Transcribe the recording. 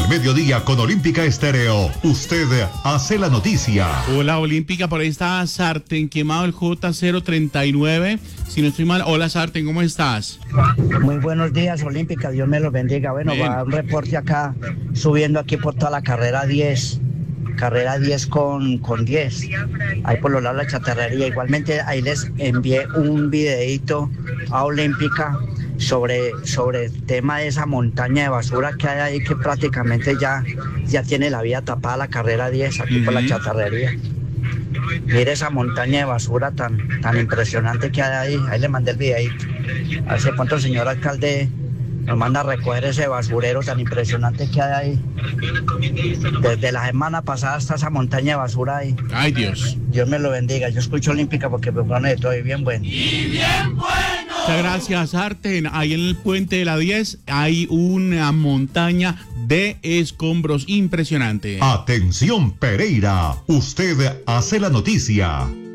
mediodía con Olímpica Estéreo. Usted hace la noticia. Hola Olímpica, por ahí está Sarten, quemado el J039. Si no estoy mal, hola Sarten, ¿cómo estás? Muy buenos días, Olímpica, Dios me los bendiga. Bueno, Bien. va un reporte acá, subiendo aquí por toda la carrera 10 con 10, ahí por los lados de la chatarrería. Igualmente ahí les envié un videito a Olímpica sobre el tema de esa montaña de basura que hay ahí, que prácticamente ya tiene la vía tapada la carrera 10 aquí por la chatarrería. Mire esa montaña de basura tan impresionante que hay ahí le mandé el videito. A ver si pronto el señor alcalde nos manda a recoger ese basurero tan impresionante que hay ahí. Desde la semana pasada hasta esa montaña de basura ahí. Ay, Dios. Dios me lo bendiga. Yo escucho Olímpica porque me pone de todo y bien bueno. Muchas gracias, Sarten. Ahí en el puente de la 10 hay una montaña de escombros impresionante. Atención, Pereira. Usted hace la noticia.